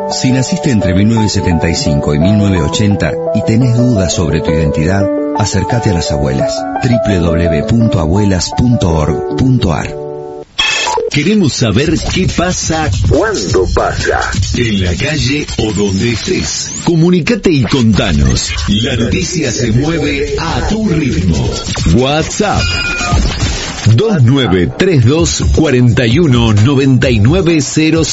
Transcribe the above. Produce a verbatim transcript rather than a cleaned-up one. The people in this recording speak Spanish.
Si naciste entre mil novecientos setenta y cinco y mil novecientos ochenta y tenés dudas sobre tu identidad, acércate a las abuelas. doble u doble u doble u punto abuelas punto org punto a r. Queremos saber qué pasa, cuándo pasa, en la calle o donde estés. Comunicate y contanos. La noticia se mueve a tu ritmo. WhatsApp dos nueve tres dos, cuatro uno, nueve nueve cero